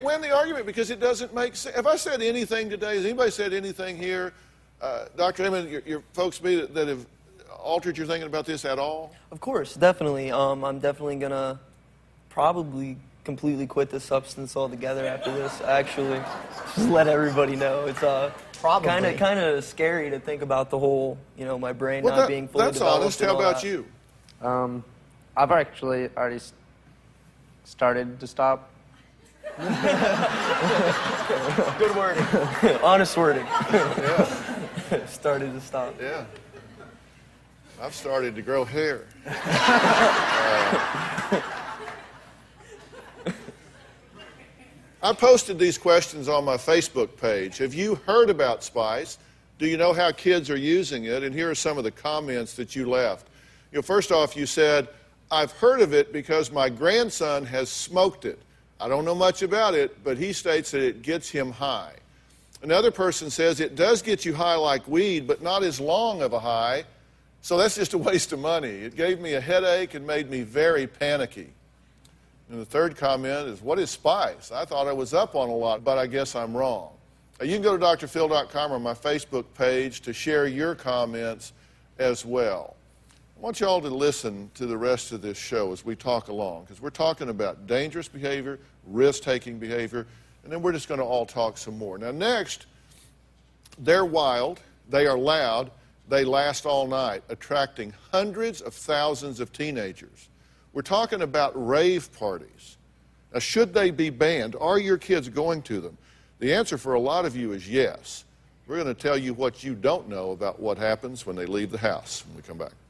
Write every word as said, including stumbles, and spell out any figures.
Win the argument because it doesn't make sense. Have I said anything today? Has anybody said anything here, uh, Doctor Heyman, your, your folks me that, that have altered your thinking about this at all? Of course, definitely. Um, I'm definitely gonna probably completely quit the substance altogether after this. Actually, just let everybody know it's uh kind of kind of scary to think about the whole, you know, my brain well, not that, being fully that's developed. That's honest. And How all about that. you? Um, I've actually already s- started to stop. Good wording. Honest wording. Yeah. Started to stop. Yeah. I've started to grow hair. uh, I posted these questions on my Facebook page. Have you heard about Spice? Do you know how kids are using it? And here are some of the comments that you left. You know, first off, you said, I've heard of it because my grandson has smoked it. I don't know much about it, but he states that it gets him high. Another person says it does get you high like weed, but not as long of a high, so that's just a waste of money. It gave me a headache and made me very panicky. And the third comment is, what is Spice? I thought I was up on a lot, but I guess I'm wrong. Now, you can go to D R phil dot com or my Facebook page to share your comments as well. I want you all to listen to the rest of this show as we talk along, because we're talking about dangerous behavior, risk-taking behavior, and then we're just going to all talk some more. Now, next, they're wild, they are loud, they last all night, attracting hundreds of thousands of teenagers. We're talking about rave parties. Now, should they be banned? Are your kids going to them? The answer for a lot of you is yes. We're going to tell you what you don't know about what happens when they leave the house when we come back.